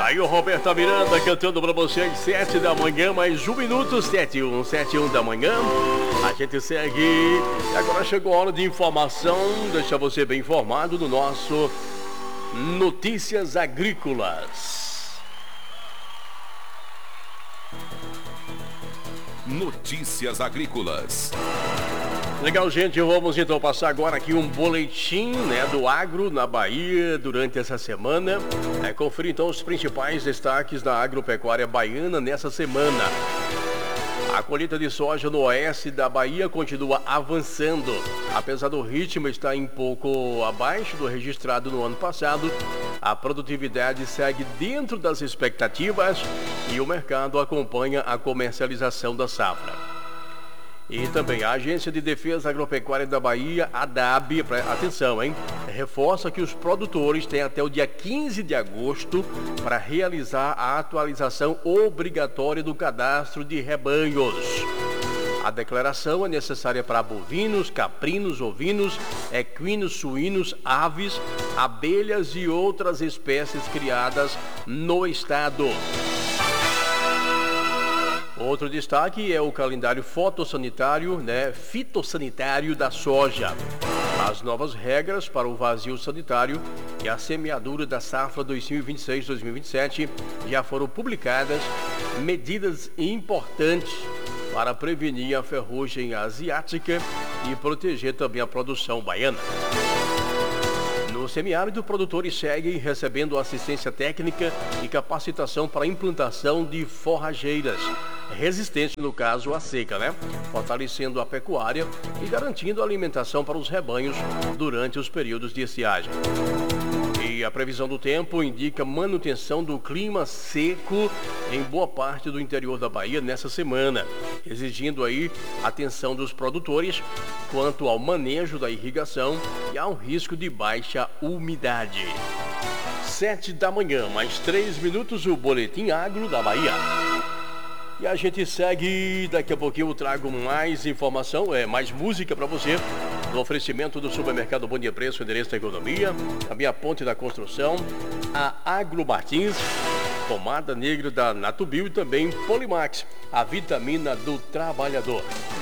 Aí o Roberto Miranda cantando pra você às 7 da manhã, mais 1 minuto, 7:1 da manhã. A gente segue. E agora chegou a hora de informação, deixar você bem informado do nosso Notícias Agrícolas. Notícias Agrícolas. Legal, gente, vamos então passar agora aqui um boletim, do agro na Bahia durante essa semana. Conferir então os principais destaques da agropecuária baiana nessa semana. A colheita de soja no oeste da Bahia continua avançando. Apesar do ritmo estar um pouco abaixo do registrado no ano passado, a produtividade segue dentro das expectativas e o mercado acompanha a comercialização da safra. E também a Agência de Defesa Agropecuária da Bahia, ADAB, atenção, reforça que os produtores têm até o dia 15 de agosto para realizar a atualização obrigatória do cadastro de rebanhos. A declaração é necessária para bovinos, caprinos, ovinos, equinos, suínos, aves, abelhas e outras espécies criadas no estado. Outro destaque é o calendário fitossanitário da soja. As novas regras para o vazio sanitário e a semeadura da safra 2026-2027 já foram publicadas, medidas importantes para prevenir a ferrugem asiática e proteger também a produção baiana. No semiárido, produtores seguem recebendo assistência técnica e capacitação para a implantação de forrageiras resistentes, no caso, à seca, fortalecendo a pecuária e garantindo a alimentação para os rebanhos durante os períodos de estiagem. E a previsão do tempo indica manutenção do clima seco em boa parte do interior da Bahia nessa semana, exigindo aí atenção dos produtores quanto ao manejo da irrigação e ao risco de baixa umidade. 7 da manhã, mais 3 minutos, o Boletim Agro da Bahia. E a gente segue, daqui a pouquinho eu trago mais informação, mais música para você, no oferecimento do supermercado Bom Dia Preço, endereço da economia, também a Ponte da Construção, a Agro Martins, pomada negra da Natubio e também Polimax, a vitamina do trabalhador.